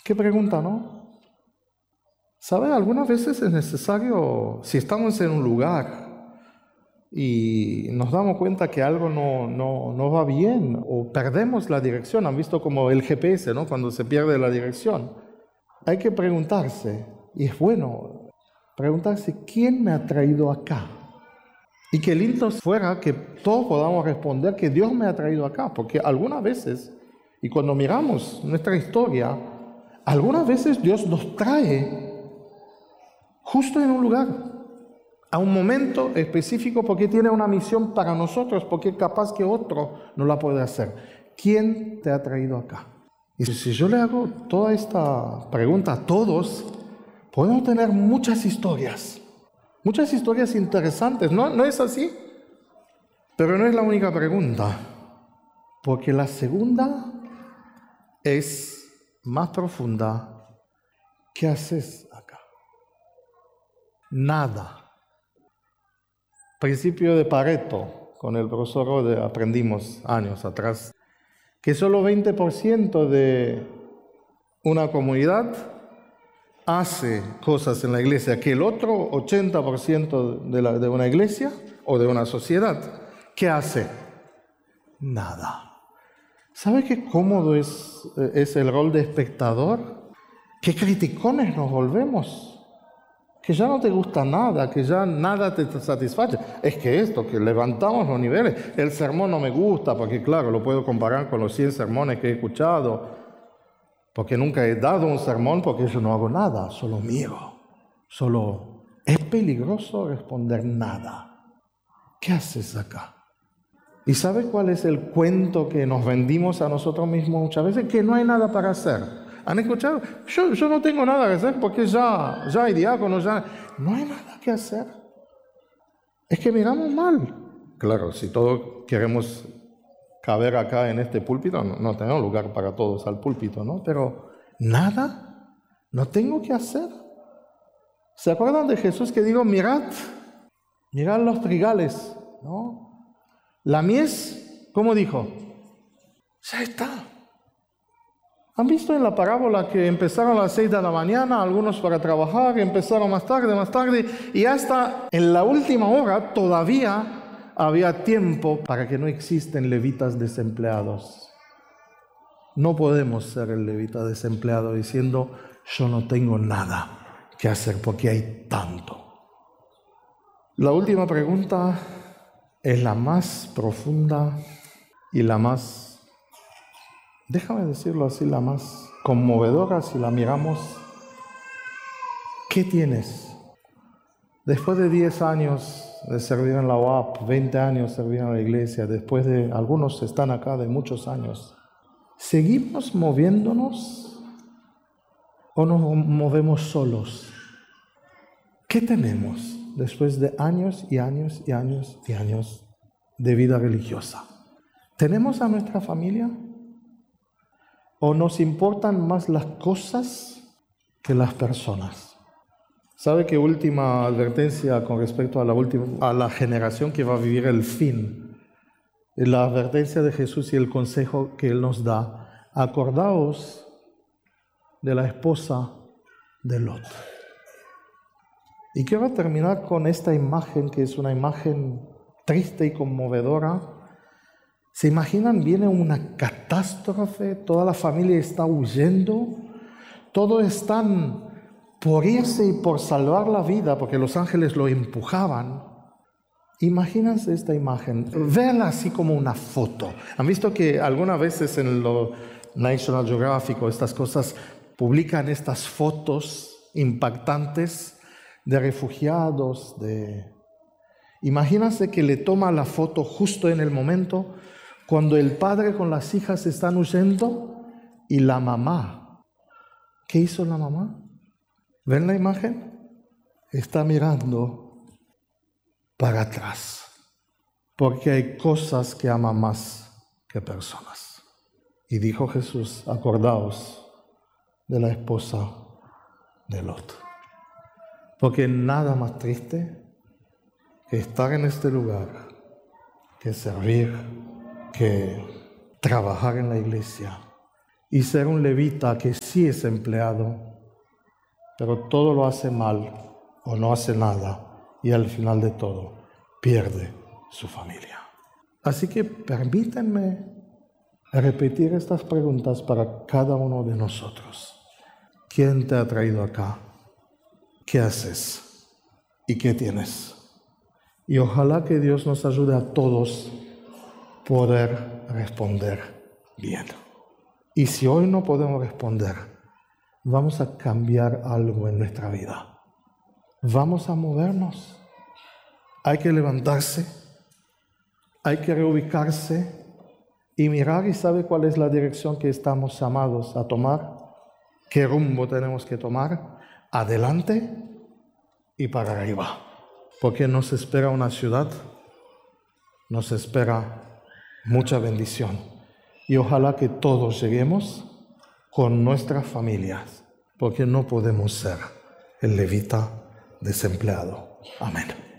¿Qué pregunta, no? ¿Sabe? Algunas veces es necesario, si estamos en un lugar y nos damos cuenta que algo no va bien o perdemos la dirección, han visto como el GPS, ¿no? Cuando se pierde la dirección, hay que preguntarse, y es bueno preguntarse, ¿quién me ha traído acá? Y qué lindo fuera que todos podamos responder que Dios me ha traído acá, porque algunas veces, y cuando miramos nuestra historia, algunas veces Dios nos trae justo en un lugar, a un momento específico, porque tiene una misión para nosotros, porque capaz que otro no la puede hacer. ¿Quién te ha traído acá? Y si yo le hago toda esta pregunta a todos, podemos tener muchas historias interesantes. ¿No es así? Pero no es la única pregunta, porque la segunda es más profunda. ¿Qué haces acá? Nada. Principio de Pareto, con el profesor Rode aprendimos años atrás, que solo 20% de una comunidad hace cosas en la iglesia, que el otro 80% de una iglesia o de una sociedad, ¿qué hace? Nada. ¿Sabe qué cómodo es el rol de espectador? ¿Qué criticones nos volvemos? Que ya no te gusta nada, que ya nada te satisface. Es que esto, que levantamos los niveles, el sermón no me gusta, porque claro, lo puedo comparar con los 100 sermones que he escuchado, porque nunca he dado un sermón, porque yo no hago nada, solo miro. Solo es peligroso responder nada. ¿Qué haces acá? ¿Y sabe cuál es el cuento que nos vendimos a nosotros mismos muchas veces? Que no hay nada para hacer. ¿Han escuchado? Yo no tengo nada que hacer porque ya hay diáconos, ya... No hay nada que hacer. Es que miramos mal. Claro, si todos queremos caber acá en este púlpito, no tenemos lugar para todos al púlpito, ¿no? Pero nada, no tengo que hacer. ¿Se acuerdan de Jesús que dijo, mirad los trigales, ¿no? La mies, ¿cómo dijo? Ya está. ¿Han visto en la parábola que empezaron a las 6 de la mañana, algunos para trabajar, empezaron más tarde, y hasta en la última hora todavía había tiempo para que no existen levitas desempleados? No podemos ser el levita desempleado diciendo, yo no tengo nada que hacer porque hay tanto. La última pregunta es la más profunda y la más, déjame decirlo así, la más conmovedora si la miramos. ¿Qué tienes? Después de 10 años de servir en la UAP, 20 años de servir en la iglesia, después de, algunos están acá de muchos años, ¿seguimos moviéndonos o nos movemos solos? ¿Qué tenemos después de años y años y años y años de vida religiosa? ¿Tenemos a nuestra familia? ¿O nos importan más las cosas que las personas? ¿Sabe qué última advertencia con respecto a la generación que va a vivir el fin? La advertencia de Jesús y el consejo que Él nos da. Acordaos de la esposa de Lot. Y quiero terminar con esta imagen, que es una imagen triste y conmovedora. ¿Se imaginan? Viene una catástrofe, toda la familia está huyendo, todos están por irse y por salvar la vida, porque los ángeles lo empujaban. Imagínense esta imagen, véanla así como una foto. ¿Han visto que algunas veces en lo National Geographic o estas cosas publican estas fotos impactantes de refugiados? Imagínense que le toma la foto justo en el momento cuando el padre con las hijas están huyendo y la mamá. ¿Qué hizo la mamá? ¿Ven la imagen? Está mirando para atrás, porque hay cosas que ama más que personas. Y dijo Jesús, acordaos de la esposa de Lot. Porque nada más triste que estar en este lugar, que servir, que trabajar en la iglesia y ser un levita que sí es empleado, pero todo lo hace mal o no hace nada y al final de todo pierde su familia. Así que permítanme repetir estas preguntas para cada uno de nosotros. ¿Quién te ha traído acá? ¿Qué haces? ¿Y qué tienes? Y ojalá que Dios nos ayude a todos poder responder bien. Y si hoy no podemos responder, vamos a cambiar algo en nuestra vida. Vamos a movernos. Hay que levantarse, hay que reubicarse y mirar y saber cuál es la dirección que estamos llamados a tomar, qué rumbo tenemos que tomar, adelante y para arriba. Porque nos espera una ciudad, nos espera mucha bendición. Y ojalá que todos lleguemos con nuestras familias, porque no podemos ser el levita desempleado. Amén.